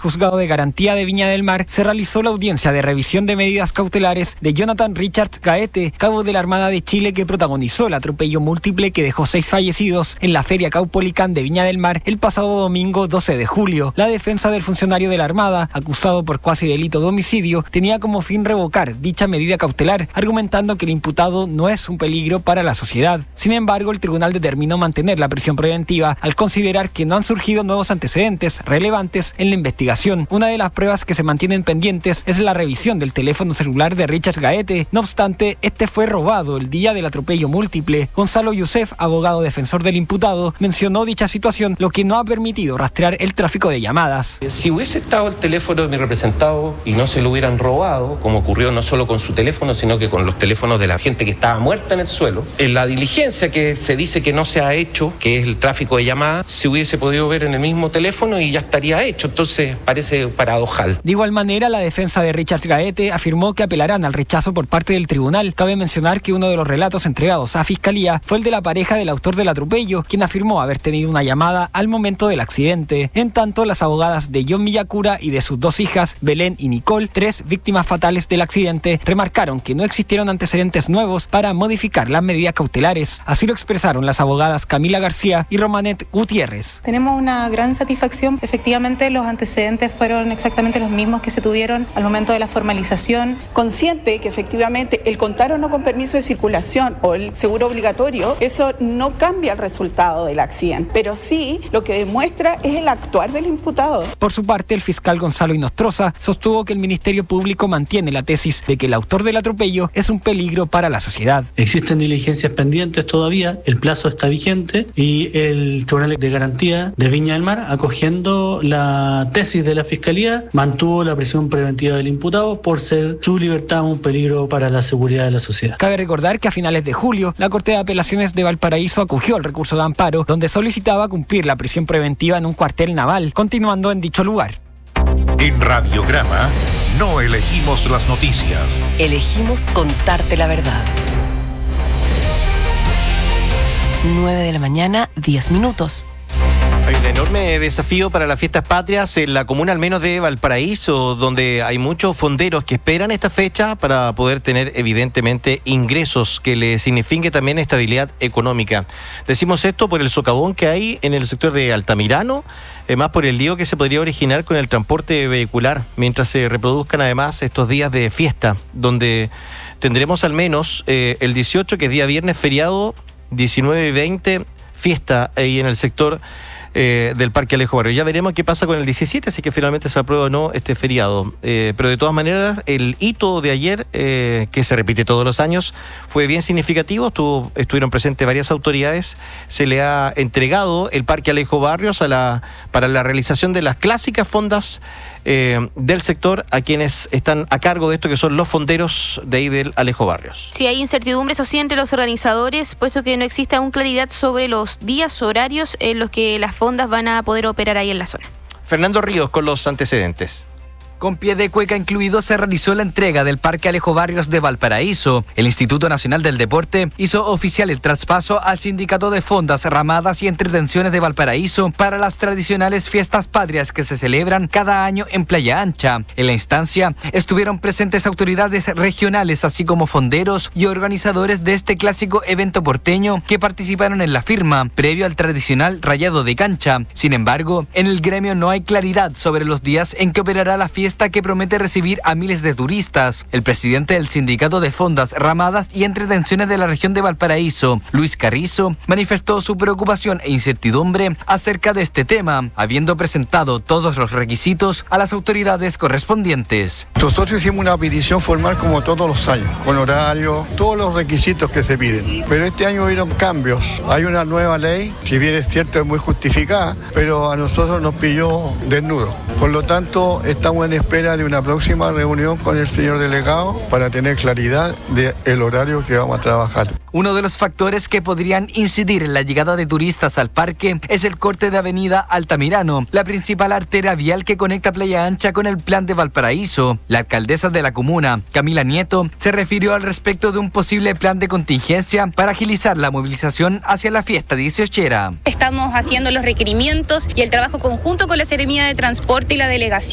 Juzgado de Garantía de Viña del Mar se realizó la audiencia de revisión de medidas cautelares de Jonathan Richard Gaete, cabo de la Armada de Chile que protagonizó el atropello múltiple que dejó 6 fallecidos en la Feria Caupolicán de Viña del Mar el pasado domingo 12 de julio. La defensa del funcionario de la Armada, acusado por cuasi delito de homicidio, tenía como fin revocar dicha medida cautelar, argumentando que el imputado no es un peligro para la sociedad. Sin embargo, el tribunal determinó mantener la prisión preventiva al considerar que no han surgido nuevos antecedentes relevantes en la investigación. Una de las pruebas que se mantienen pendientes es la revisión del teléfono celular de Richard Gaete. No obstante, este fue robado el día del atropello múltiple. Gonzalo Youssef, abogado defensor del imputado, mencionó dicha situación, lo que no ha permitido rastrear el tráfico de llamadas. Si hubiese estado el teléfono de mi representado y no se lo hubieran robado, como ocurrió no solo con su teléfono, sino que con los teléfonos de la gente que estaba muerta en el suelo, en la diligencia que se dice que no se ha hecho, que es el tráfico de llamadas, se hubiese podido ver en el mismo teléfono y ya estaría hecho. Entonces parece paradojal. De igual manera, la defensa de Richard Gaete afirmó que apelarán al rechazo por parte del tribunal. Cabe mencionar que uno de los relatos entregados a Fiscalía fue el de la pareja del autor del atropello, quien afirmó haber tenido una llamada al momento del accidente. En tanto, las abogadas de John Villacura y de sus 2 hijas, Belén y Nicole, 3 víctimas fatales del accidente, remarcaron que no existieron antecedentes nuevos para modificar las medidas cautelares. Así lo expresaron las abogadas Camila García y Romanet Gutiérrez. Tenemos una gran satisfacción. Efectivamente, los antecedentes fueron exactamente los mismos que se tuvieron al momento de la formalización. Consciente que efectivamente el contar o no con permiso de circulación o el seguro obligatorio, eso no cambia el resultado del accidente, pero sí lo que demuestra es el actuar del imputado. Por su parte, el fiscal Gonzalo Inostroza sostuvo que el Ministerio Público mantiene la tesis de que el autor del atropello es un peligro para la sociedad. Existen diligencias pendientes todavía, el plazo está vigente y el Tribunal de Garantía de Viña del Mar, acogiendo la tesis de la Fiscalía, mantuvo la prisión preventiva del imputado por ser su libertad un peligro para la seguridad de la sociedad. Cabe recordar que a finales de julio, la Corte de Apelaciones de Valparaíso acogió el recurso de amparo, donde solicitaba cumplir la prisión preventiva en un cuartel naval, continuando en dicho lugar. En Radiograma no elegimos las noticias. Elegimos contarte la verdad. 9 de la mañana, 10 minutos. Hay un enorme desafío para las fiestas patrias en la comuna al menos de Valparaíso, donde hay muchos fonderos que esperan esta fecha para poder tener evidentemente ingresos que les signifique también estabilidad económica. Decimos esto por el socavón que hay en el sector de Altamirano, más por el lío que se podría originar con el transporte vehicular, mientras se reproduzcan además estos días de fiesta, donde tendremos al menos el 18, que es día viernes feriado, 19 y 20, fiesta ahí en el sector del Parque Alejo Barrios. Ya veremos qué pasa con el 17, así que finalmente se aprueba o no este feriado. Pero de todas maneras, el hito de ayer, que se repite todos los años, fue bien significativo. Estuvieron presentes varias autoridades. Se le ha entregado el Parque Alejo Barrios para la realización de las clásicas fondas del sector a quienes están a cargo de esto, que son los fonderos de ahí del Alejo Barrios. Sí, hay incertidumbre, eso sí, entre los organizadores, puesto que no existe aún claridad sobre los días, horarios en los que las fondas van a poder operar ahí en la zona. Fernando Ríos con los antecedentes. Con pie de cueca incluido se realizó la entrega del Parque Alejo Barrios de Valparaíso. El Instituto Nacional del Deporte hizo oficial el traspaso al Sindicato de Fondas, Ramadas y Entretenciones de Valparaíso para las tradicionales fiestas patrias que se celebran cada año en Playa Ancha. En la instancia estuvieron presentes autoridades regionales, así como fonderos y organizadores de este clásico evento porteño que participaron en la firma, previo al tradicional rayado de cancha. Sin embargo, en el gremio no hay claridad sobre los días en que operará la fiesta, que promete recibir a miles de turistas. El presidente del Sindicato de Fondas, Ramadas y Entretenciones de la región de Valparaíso, Luis Carrizo, manifestó su preocupación e incertidumbre acerca de este tema, habiendo presentado todos los requisitos a las autoridades correspondientes. Nosotros hicimos una petición formal como todos los años, con horario, todos los requisitos que se piden. Pero este año hubieron cambios. Hay una nueva ley, si bien es cierto es muy justificada, pero a nosotros nos pilló desnudo. Por lo tanto, estamos en espera de una próxima reunión con el señor delegado para tener claridad del horario que vamos a trabajar. Uno de los factores que podrían incidir en la llegada de turistas al parque es el corte de avenida Altamirano, la principal arteria vial que conecta Playa Ancha con el Plan de Valparaíso. La alcaldesa de la comuna, Camila Nieto, se refirió al respecto de un posible plan de contingencia para agilizar la movilización hacia la fiesta 18. Estamos haciendo los requerimientos y el trabajo conjunto con la Seremía de Transporte y la delegación